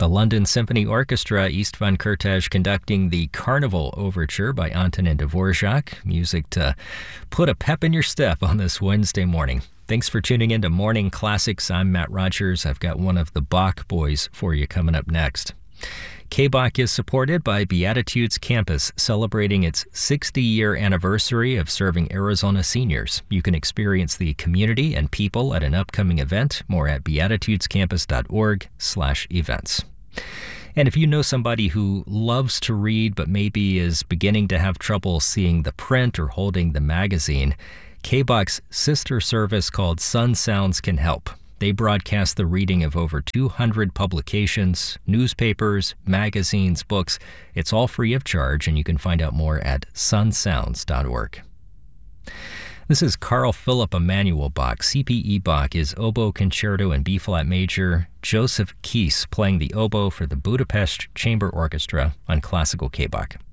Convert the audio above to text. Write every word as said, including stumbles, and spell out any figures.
The London Symphony Orchestra, Istvan Kurtaj conducting the Carnival Overture by Antonin Dvorak. Music to put a pep in your step on this Wednesday morning. Thanks for tuning in to Morning Classics. I'm Matt Rogers. I've got one of the Bach boys for you coming up next. K B O C is supported by Beatitudes Campus, celebrating its sixty-year anniversary of serving Arizona seniors. You can experience the community and people at an upcoming event. More at beatitudescampus.org slash events. And if you know somebody who loves to read but maybe is beginning to have trouble seeing the print or holding the magazine, K B O C's sister service called Sun Sounds can help. They broadcast the reading of over two hundred publications, newspapers, magazines, books. It's all free of charge, and you can find out more at sun sounds dot org. This is Carl Philipp Emanuel Bach. C P E Bach is oboe concerto in B-flat major. Joseph Kies playing the oboe for the Budapest Chamber Orchestra on Classical K B O C.